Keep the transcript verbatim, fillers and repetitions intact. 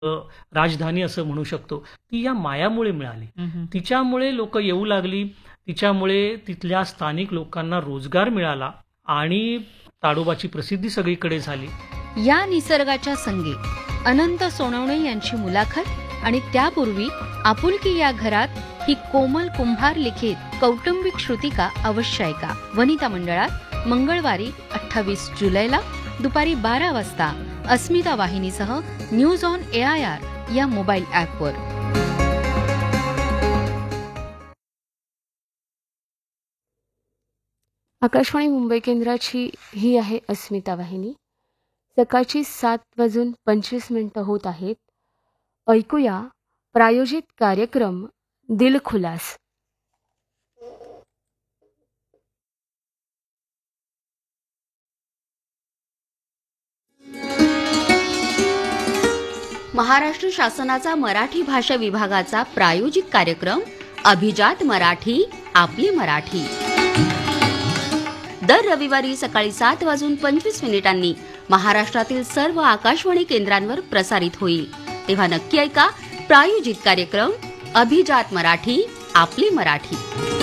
अ, राजधानी असं म्हणू शकतो, ती या मायामुळे मिळाली. हं, हं. तिच्यामुळे लोकं येऊ लागली. तिच्यामुळे तिथल्या स्थानिक लोकांना रोजगार मिळाला आणि ताडोबाची प्रसिद्धी सगळीकडे झाली. या निसर्गाच्या संगी अनंत सोनवणे यांची मुलाखत आणि त्यापूर्वी आपुलकी या घरात ही कोमल कुंभार लिखित कौटुंबिक श्रुतिका अवश्य ऐका. वनिता मंडळात मंगळवारी अठ्ठावीस जुलैला दुपारी बारा वाजता अस्मिता वाहिनीसह news on A I R या मोबाईल ॲपवर. आकाशवाणी मुंबई केंद्राची ही आहे अस्मिता वाहिनी. सकाळची सात वाजून पंचवीस मिनिटं होत आहेत. ऐकूया प्रायोजित कार्यक्रम दिलखुलास. महाराष्ट्र शासनाचा मराठी भाषा विभागाचा प्रायोजित कार्यक्रम अभिजात मराठी आपली मराठी दर रविवारी सकाळी सात वाजून पंचवीस मिनिटांनी महाराष्ट्रातील सर्व आकाशवाणी केंद्रांवर प्रसारित होईल. तेव्हा नक्की ऐका प्रायोजित कार्यक्रम अभिजात मराठी आपली मराठी.